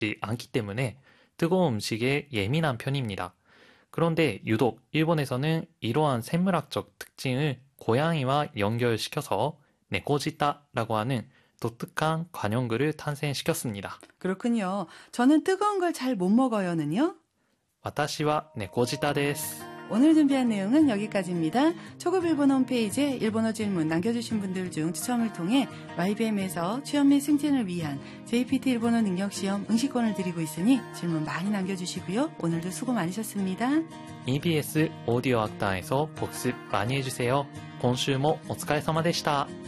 않기 때문에 뜨거운 음식에 예민한 편입니다. 그런데 유독 일본에서는 이러한 생물학적 특징을 고양이와 연결시켜서 네코지타라고 하는 독특한 관용구를 탄생시켰습니다. 그렇군요. 저는 뜨거운 걸 잘 못 먹어요는요? 私は猫舌です。 오늘 준비한 내용은 여기까지입니다. 초급 일본어 홈페이지에 일본어 질문 남겨주신 분들 중 추첨을 통해 YBM에서 취업 및 승진을 위한 JPT 일본어 능력시험 응시권을 드리고 있으니 질문 많이 남겨주시고요. 오늘도 수고 많으셨습니다. EBS 오디오 학단에서 복습 많이 해주세요. 今週もお疲れ様でした。